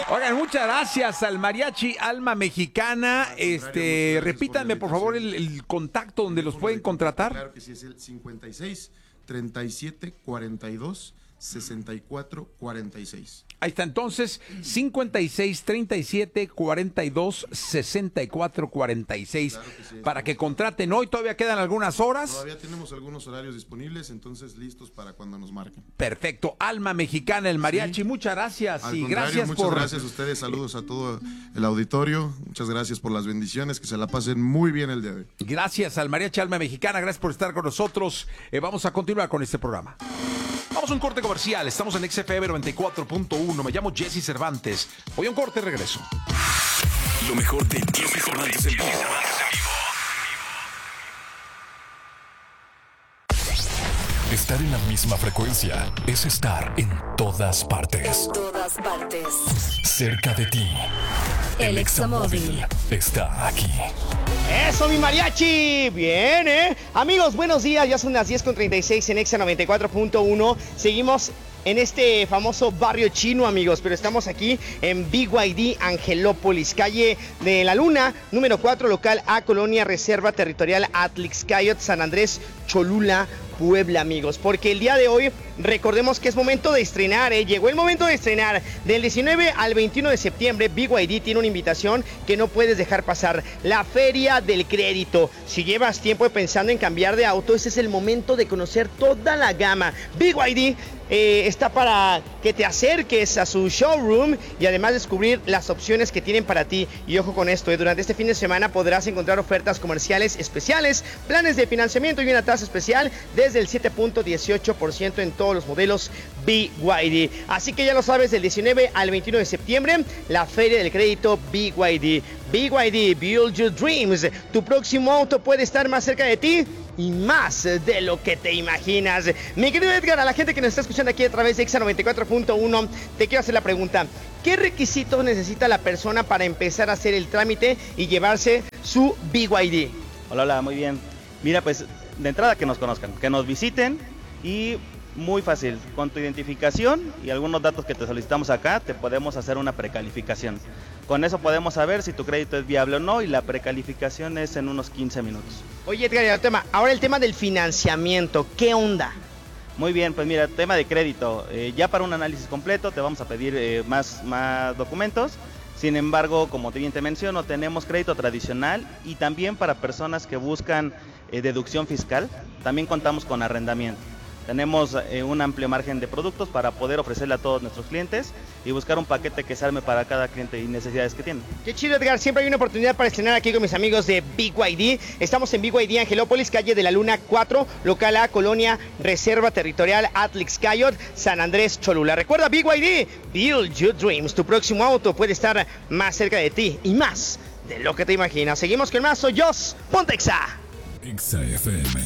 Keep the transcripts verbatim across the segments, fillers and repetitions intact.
Oigan, muchas gracias al Mariachi Alma Mexicana. Este, repítanme por favor el, el contacto donde los pueden contratar. Claro que sí, es el cincuenta y seis, treinta y siete, cuarenta y dos, sesenta y cuatro, cuarenta y seis. Ahí está entonces, cincuenta y seis, treinta y siete, cuarenta y dos, sesenta y cuatro, cuarenta y seis. Claro que sí, para que contraten hoy, todavía quedan algunas horas. Todavía tenemos algunos horarios disponibles, entonces listos para cuando nos marquen. Perfecto, Alma Mexicana, el Mariachi, sí. Muchas gracias. Al y gracias gracias por... gracias a ustedes, saludos a todo el auditorio, muchas gracias por las bendiciones, que se la pasen muy bien el día de hoy. Gracias al Mariachi Alma Mexicana, gracias por estar con nosotros. Eh, vamos a continuar con este programa. Vamos a un corte comercial, estamos en X F M noventa y cuatro punto uno, me llamo Jesse Cervantes. Voy a un corte, regreso. Lo mejor de Jesse Cervantes en vivo. Estar en la misma frecuencia es estar en todas partes. En todas partes. Cerca de ti. El Examóvil está aquí. ¡Eso, mi mariachi! ¡Bien, eh! Amigos, buenos días. Ya son las diez con treinta y seis en Exa noventa y cuatro punto uno. Seguimos en este famoso barrio chino, amigos, pero estamos aquí en B Y D Angelópolis, calle de la Luna, número cuatro, local A, Colonia Reserva Territorial Atlixcáyotl, San Andrés, Cholula, Puebla, amigos, porque el día de hoy recordemos que es momento de estrenar, ¿eh? Llegó el momento de estrenar. Del diecinueve al veintiuno de septiembre, B Y D tiene una invitación que no puedes dejar pasar, la Feria del Crédito. Si llevas tiempo pensando en cambiar de auto, este es el momento de conocer toda la gama. B Y D eh, está para que te acerques a su showroom y además descubrir las opciones que tienen para ti. Y ojo con esto, ¿eh? Durante este fin de semana podrás encontrar ofertas comerciales especiales, planes de financiamiento y una tasa especial desde el siete punto dieciocho por ciento en todos los modelos B Y D. Así que ya lo sabes, del diecinueve al veintiuno de septiembre, la Feria del Crédito B Y D. B Y D, Build Your Dreams. Tu próximo auto puede estar más cerca de ti y más de lo que te imaginas. Mi querido Edgar, a la gente que nos está escuchando aquí a través de Exa noventa y cuatro punto uno, te quiero hacer la pregunta. ¿Qué requisitos necesita la persona para empezar a hacer el trámite y llevarse su B Y D? Hola, hola, muy bien. Mira, pues de entrada que nos conozcan, que nos visiten y muy fácil, con tu identificación y algunos datos que te solicitamos acá, te podemos hacer una precalificación. Con eso podemos saber si tu crédito es viable o no y la precalificación es en unos quince minutos. Oye, Edgar, el tema, ahora el tema del financiamiento, ¿qué onda? Muy bien, pues mira, tema de crédito, eh, ya para un análisis completo te vamos a pedir eh, más, más documentos. Sin embargo, como bien te menciono, tenemos crédito tradicional y también para personas que buscan eh, deducción fiscal, también contamos con arrendamiento. Tenemos eh, un amplio margen de productos para poder ofrecerle a todos nuestros clientes y buscar un paquete que se arme para cada cliente y necesidades que tiene. Qué chido, Edgar. Siempre hay una oportunidad para estrenar aquí con mis amigos de B Y D. Estamos en B Y D Angelópolis, calle de la Luna cuatro, local A, Colonia Reserva Territorial Atlixcáyotl, San Andrés, Cholula. Recuerda, B Y D, Build Your Dreams. Tu próximo auto puede estar más cerca de ti y más de lo que te imaginas. Seguimos con más. Soy Jos. Ponte Exa. Exa F M.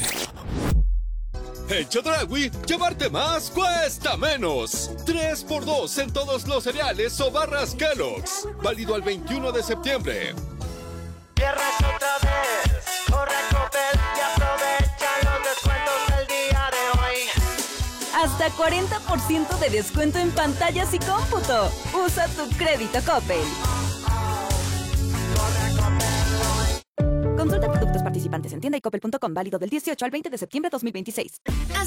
En Chedraui, llevarte más cuesta menos. tres por dos en todos los cereales o barras Kellogg's. Válido al veintiuno de septiembre. Viernes otra vez. Corre a Coppel y aprovecha los descuentos del día de hoy. Hasta cuarenta por ciento de descuento en pantallas y cómputo. Usa tu crédito Coppel. Consulta productos participantes en tienda y coppel punto com, válido del dieciocho al veinte de septiembre de dos mil veintiséis.